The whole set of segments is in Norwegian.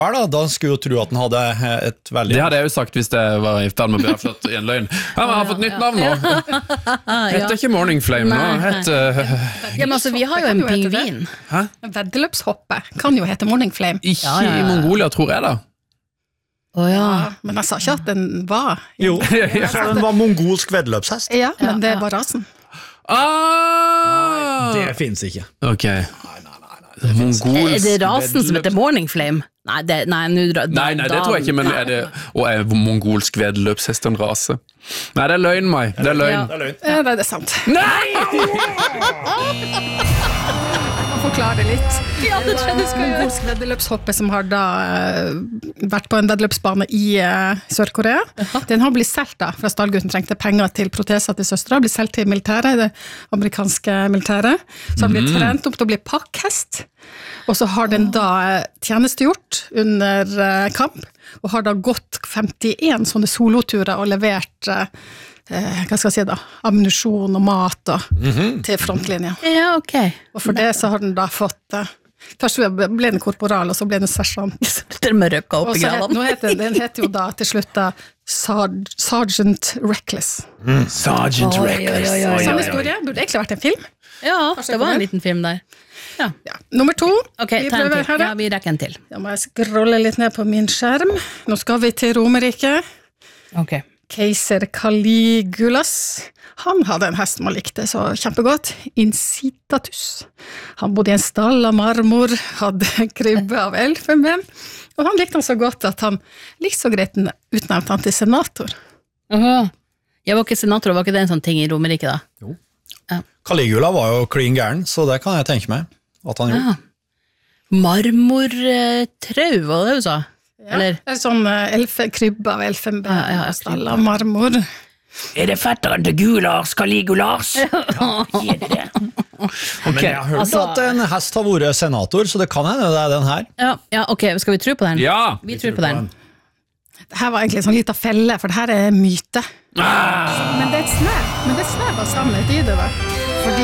Da skulle jo tro at han hadde et veldig... Det hadde jeg jo sagt hvis det var i ferd med å bli avslørt i en løgn. Ja, men jeg har fått nytt navn nå. Heter ikke Morning Flame nå. Ja, men altså, vi har jo en pingvin. Veddeløpshoppe kan jo hete Morning Flame. Ikke i Mongolia, tror jeg da. Men jeg sa ikke at den var. Jo, så den var mongolsk veddeløpshest. Ja, men det var rasen. Det finnes ikke. Ok. Mongolsk... Er det rasen som heter Morning Flame? Nei, det tror jeg ikke, men er mongolsk veddeløpshest en rase? Nei, det er løgn, Mai. Det er løgn. Det er sant. Nei! Jeg forklarer litt. Mongolsk veddeløpshoppe som har da vært på en veddeløpsbane i Sør-Korea. Den har blitt solgt da, fra stallgutten trengte penger til proteser til søstre, har blitt solgt til militæret, det amerikanske militæret. Så har blitt trent opp til å bli pakkhest. Og så har den da tjenestegjort under kamp, og har da gått 51 sånne soloturer og levert, hva skal jeg si da, ammunisjon og mat til frontlinja. Ja, ok. Og for det så har den da fått, først ble den korporal, og så ble den sersjant. Det med røkka opp i gravene. Den heter jo da til slutt da Sergeant Reckless. Sergeant Reckless. Sånn historie, burde egentlig vært en film. Ja, det var en liten film der. Ja. Nummer 2. Ok, ta en til. Ja, vi rekker en til. Da må jeg scrolle litt ned på min skjerm. Nå skal vi til Romerike. Ok. Keiser Caligula's. Han hadde en hest man likte så kjempegodt. Incitatus. Han bodde i en stall av marmor, hadde krybbe av elfenben, og han likte han så godt at han likte så greit utnevnt han til senator. Jeg var ikke senator, var ikke det en sånn ting i Romerike da? Jo. Caligula var jo clean gæren, så det kan jeg tenke meg at han gjorde. Marmortrau, var det du sa? Eller? En sånn krybbe av elfenben, stall av marmor. Er det fetteren til Gulars, Caligulars? Er det det? Men jeg har hørt at en hest har vært senator, så det kan hende det er den her. Ja, ok, skal vi tro på den? Ja! Vi tror på den. Dette var egentlig en sånn liten felle, for dette er myte. Men det er et snev av sannhet i det da. Fordi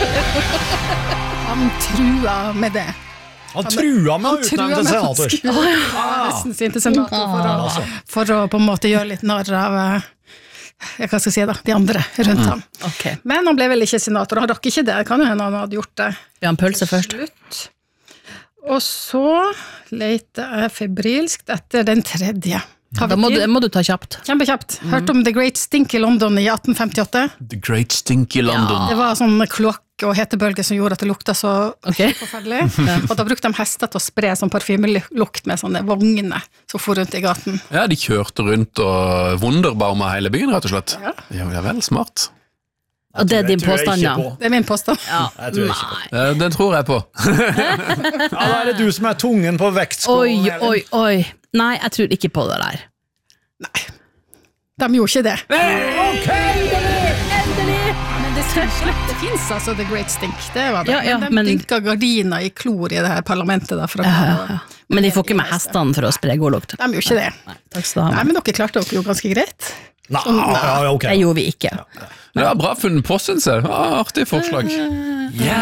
han trua med det. Han trua med å utnevne til senator. Hesten sin til senator for å på en måte gjøre litt narr av hva skal jeg si da, de andre rundt ham. Men han ble vel ikke senator, han rakk ikke det. Kan jo hende han hadde gjort det. Ja, han pølse først. Og så leter jeg febrilskt etter den tredje. Da må du ta kjapt. Kjempekjapt. Hørte om The Great Stink i London i 1858? The Great Stink i London. Det var sånn kloakk og hetebølge som gjorde at det lukta så forferdelig. Og da brukte de hester til å spre sånn parfymelukt med sånne vogne som for rundt i gaten. Ja, de kjørte rundt og wunderbauma hele byen, rett og slett. Ja, vel, smart. Og det er din påstand, ja? Det er min påstand. Jeg tror ikke på. Den tror jeg på. Da er det du som er tungen på vektskålen. Oi. Nei, jeg tror ikke på det der. Nei, de gjorde ikke det. Endelig! Men det finnes altså The Great Stink, det var det. Men de dynka gardiner i klor i det her parlamentet da. Men de får ikke med hestene for å spre god lukt. De gjorde ikke det. Takk skal du ha. Nei, men dere klarte dere jo ganske greit. Nei, ok. Det gjorde vi ikke. Ja, bra funnet på, synes jeg. Artig forslag.